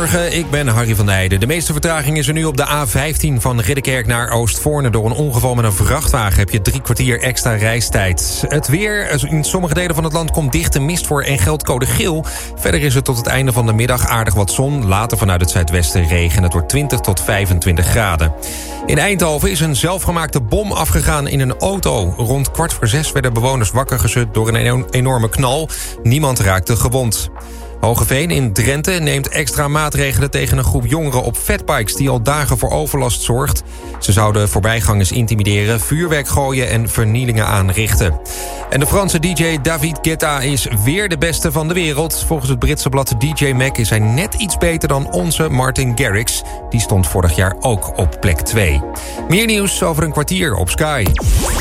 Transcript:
Goedemorgen, ik ben Harry van Heijden. De meeste vertraging is er nu op de A15 van Ridderkerk naar Oostvoorne. Door een ongeval met een vrachtwagen heb je 3 kwartier extra reistijd. Het weer, in sommige delen van het land komt dichte mist voor en geldt code geel. Verder is het tot het einde van de middag aardig wat zon. Later vanuit het zuidwesten regen. Het wordt 20 tot 25 graden. In Eindhoven is een zelfgemaakte bom afgegaan in een auto. Rond 5:15 werden bewoners wakker geschud door een enorme knal. Niemand raakte gewond. Hogeveen in Drenthe neemt extra maatregelen tegen een groep jongeren op fatbikes die al dagen voor overlast zorgt. Ze zouden voorbijgangers intimideren, vuurwerk gooien en vernielingen aanrichten. En de Franse DJ David Guetta is weer de beste van de wereld. Volgens het Britse blad DJ Mag is hij net iets beter dan onze Martin Garrix. Die stond vorig jaar ook op plek 2. Meer nieuws over een kwartier op Sky.